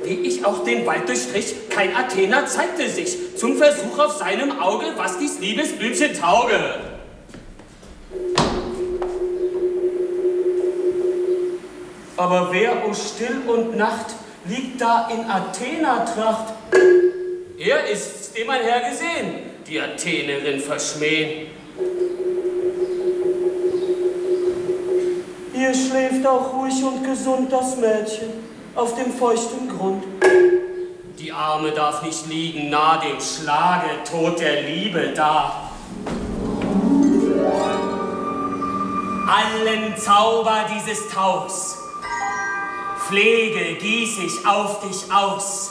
wie ich auch den Wald durchstrich, kein Athener zeigte sich, zum Versuch auf seinem Auge, was dies Liebesblümchen tauge. Aber wer, o Still und Nacht, liegt da in Athenertracht? Er ist's, den mein Herr gesehen, die Athenerin verschmähen. Hier schläft auch ruhig und gesund das Mädchen auf dem feuchten Grund. Die Arme darf nicht liegen, nah dem Schlage, Tod der Liebe da. Allen Zauber dieses Taus, Pflege gieß ich auf dich aus.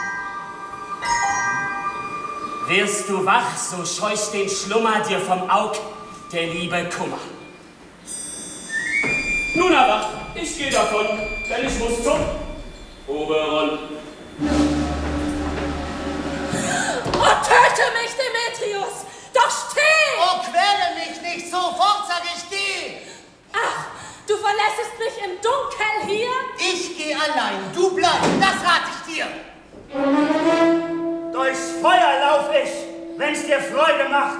Wirst du wach, so scheucht den Schlummer dir vom Aug der Liebe Kummer. Nun aber, ich geh davon, denn ich muss zum Oberon. Oh, töte mich, Demetrius! Doch steh! Oh, quäle mich nicht, sofort sag ich geh! Ach, du verlässest mich im Dunkel hier? Ich geh allein, du bleib, das rat ich dir! Durchs Feuer lauf ich, wenn's dir Freude macht.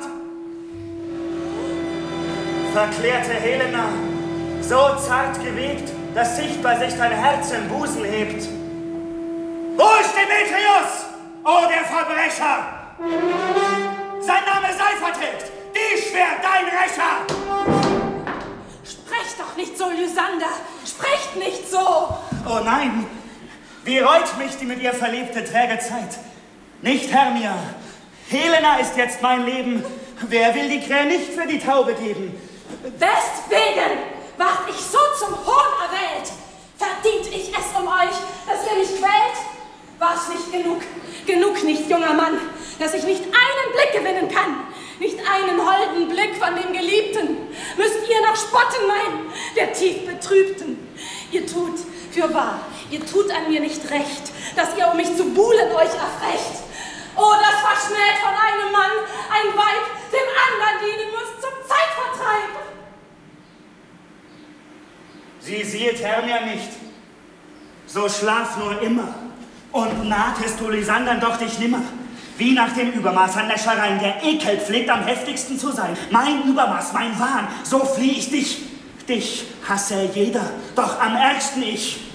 Verklärte Helena, so zart gewegt, dass sichtbar sich dein Herz im Busen hebt. Wo ist Demetrius, oh der Verbrecher? Sein Name sei vertilgt, dies schwert dein Rächer! Sprecht doch nicht so, Lysander! Sprecht nicht so! Oh nein, wie reut mich die mit ihr verlebte träge Zeit. Nicht Hermia, Helena ist jetzt mein Leben. Wer will die Krähe nicht für die Taube geben? Weswegen ward ich so zum Hohn erwählt? Verdient ich es um euch, dass ihr mich quält? War's nicht genug? Genug nicht, junger Mann, dass ich nicht einen Blick gewinnen kann? Nicht einen holden Blick von dem Geliebten? Müsst ihr noch spotten, mein, der tief Betrübten? Ihr tut, fürwahr, ihr tut an mir nicht recht, dass ihr um mich zu buhlen euch erfrecht. Oh, das verschmäht von einem Mann ein Weib dem anderen dienen muss zum Zeitvertreib. Sie siehet Hermia nicht, so schlaf nur immer, und nahtest du Lysandern doch dich nimmer. Wie nach dem Übermaß an Näschereien, der Ekel pflegt am heftigsten zu sein. Mein Übermaß, mein Wahn, so flieh ich dich. Dich hasse jeder, doch am ärgsten ich.